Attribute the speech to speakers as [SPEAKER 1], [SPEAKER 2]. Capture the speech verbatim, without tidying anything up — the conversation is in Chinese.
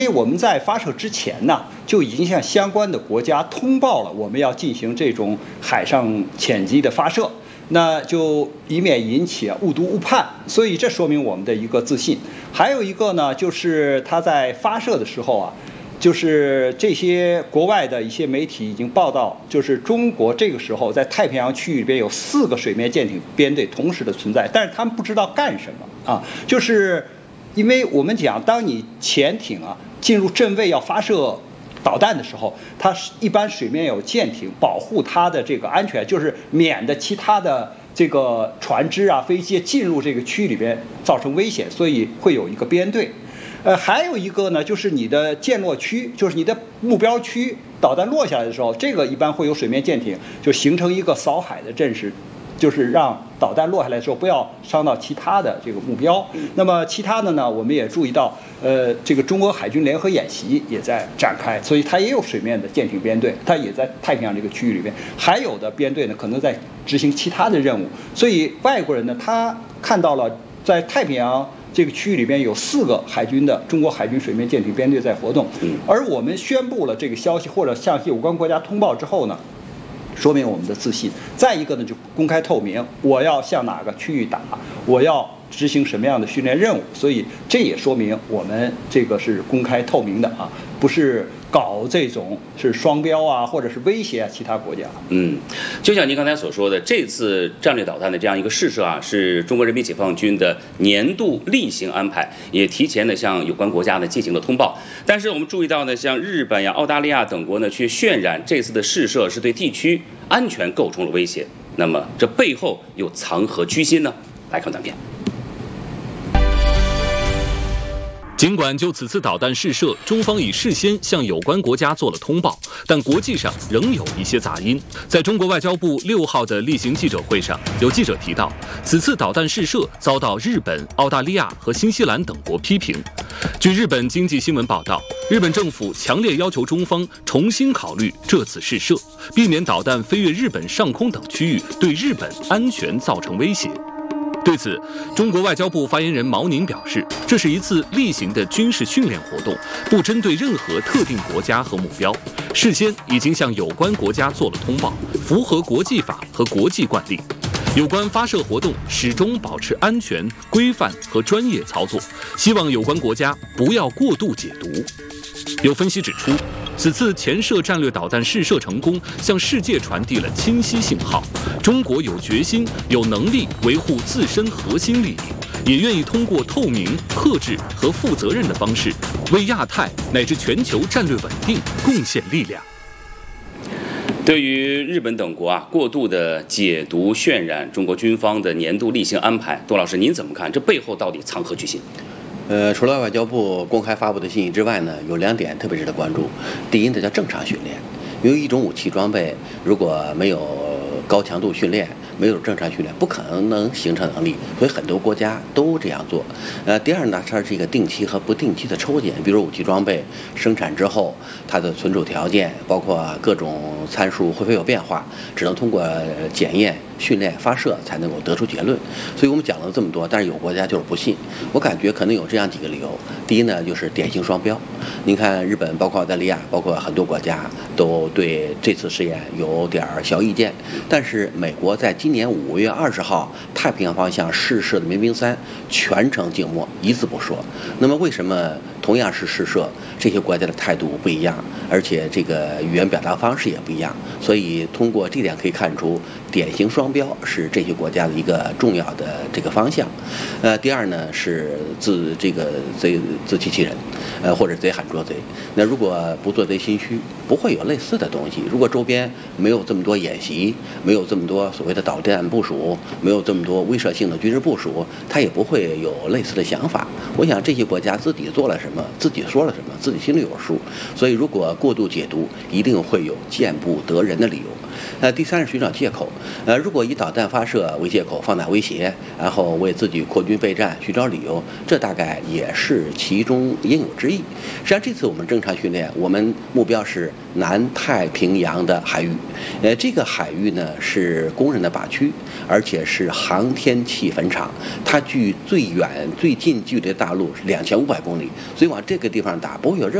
[SPEAKER 1] 因为我们在发射之前呢，就已经向相关的国家通报了我们要进行这种海上潜机的发射，那就以免引起啊误读误判，所以这说明我们的一个自信。还有一个呢，就是它在发射的时候啊，就是这些国外的一些媒体已经报道，就是中国这个时候在太平洋区域里边有四个水面舰艇编队同时的存在，但是他们不知道干什么啊，就是因为我们讲，当你潜艇啊进入阵位要发射导弹的时候，它一般水面有舰艇保护它的这个安全，就是免得其他的这个船只啊、飞机进入这个区域里边造成危险，所以会有一个编队。呃，还有一个呢，就是你的舰落区，就是你的目标区，导弹落下来的时候，这个一般会有水面舰艇，就形成一个扫海的阵势，就是让导弹落下来的时候不要伤到其他的这个目标。那么其他的呢，我们也注意到，呃，这个中国海军联合演习也在展开，所以它也有水面的舰艇编队，它也在太平洋这个区域里面。还有的编队呢，可能在执行其他的任务。所以外国人呢，他看到了在太平洋这个区域里边有四个海军的中国海军水面舰艇编队在活动，而我们宣布了这个消息或者向有关国家通报之后呢，说明我们的自信。再一个呢，就公开透明，我要向哪个区域打，我要执行什么样的训练任务，所以这也说明我们这个是公开透明的啊，不是搞这种是双标啊，或者是威胁啊其他国家。
[SPEAKER 2] 嗯，就像您刚才所说的，这次战略导弹的这样一个试射啊，是中国人民解放军的年度例行安排，也提前的向有关国家呢进行了通报。但是我们注意到呢，像日本呀、澳大利亚等国呢，却渲染这次的试射是对地区安全构成了威胁。那么这背后又藏何居心呢？来看短片。
[SPEAKER 3] 尽管就此次导弹试射，中方已事先向有关国家做了通报，但国际上仍有一些杂音。在中国外交部六号的例行记者会上，有记者提到，此次导弹试射遭到日本、澳大利亚和新西兰等国批评。据日本经济新闻报道，日本政府强烈要求中方重新考虑这次试射，避免导弹飞越日本上空等区域对日本安全造成威胁。对此，中国外交部发言人毛宁表示，这是一次例行的军事训练活动，不针对任何特定国家和目标，事先已经向有关国家做了通报，符合国际法和国际惯例。有关发射活动始终保持安全、规范和专业操作，希望有关国家不要过度解读。有分析指出，此次潜射战略导弹试射成功，向世界传递了清晰信号：中国有决心、有能力维护自身核心利益，也愿意通过透明、克制和负责任的方式，为亚太乃至全球战略稳定贡献力量。
[SPEAKER 2] 对于日本等国啊过度的解读渲染中国军方的年度例行安排，杜老师您怎么看？这背后到底藏何居心？
[SPEAKER 4] 呃，除了外交部公开发布的信息之外呢，有两点特别值得关注。第一呢，叫正常训练，因为一种武器装备如果没有高强度训练，没有正常训练，不可能形成能力，所以很多国家都这样做。呃，第二呢，它是一个定期和不定期的抽检，比如武器装备生产之后，它的存储条件，包括各种参数会不会有变化，只能通过检验、训练、发射才能够得出结论。所以我们讲了这么多，但是有国家就是不信。我感觉可能有这样几个理由。第一呢，就是典型双标。您看日本，包括澳大利亚，包括很多国家都对这次试验有点小意见，但是美国在今年五月二十号太平洋方向试射的民兵三全程静默，一字不说。那么为什么同样是试射，这些国家的态度不一样，而且这个语言表达方式也不一样？所以通过这点可以看出，典型双标是这些国家的一个重要的这个方向。呃，第二呢是自这个贼自欺欺人，呃或者贼喊捉贼。那如果不做贼心虚，不会有类似的东西。如果周边没有这么多演习，没有这么多所谓的导弹部署，没有这么多威慑性的军事部署，他也不会有类似的想法。我想这些国家自己做了什么，自己说了什么，自己心里有数。所以如果过度解读，一定会有见不得人的理由。那第三是寻找借口，呃，如果以导弹发射为借口放大威胁，然后为自己扩军备战寻找理由，这大概也是其中应有之义。实际上这次我们正常训练，我们目标是南太平洋的海域。呃，这个海域呢是公认的靶区，而且是航天器坟场，它距最远最近距离的大陆是两千五百公里，所以往这个地方打不会有任